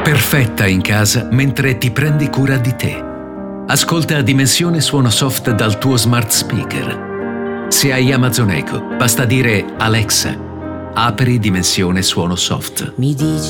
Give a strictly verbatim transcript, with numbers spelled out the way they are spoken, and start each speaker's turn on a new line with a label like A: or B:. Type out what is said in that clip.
A: Perfetta in casa mentre ti prendi cura di te. Ascolta Dimensione Suono Soft dal tuo smart speaker. Se hai Amazon Echo, basta dire Alexa, apri Dimensione Suono Soft.
B: Mi dici